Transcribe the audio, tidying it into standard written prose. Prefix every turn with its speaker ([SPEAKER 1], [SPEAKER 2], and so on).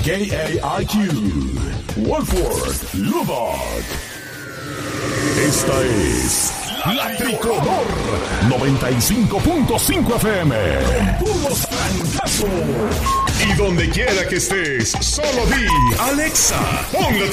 [SPEAKER 1] KAIQ, Wolford, Lubbock. Esta es La Tricolor 95.5 FM. Con puros francazos. Y donde quiera que estés, solo di Alexa, pon la